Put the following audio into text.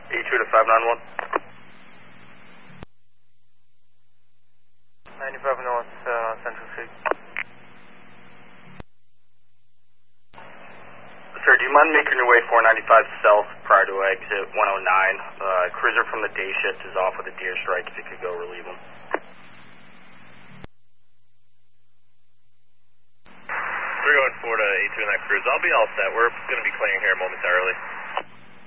E2 to 591. 95 North, Central Street. Sir, do you mind making your way 495 south prior to exit 109? Cruiser from the day shift is off with a deer strike if you could go relieve him. 314 to 82 in that cruise. I'll be all set. We're going to be clearing here momentarily.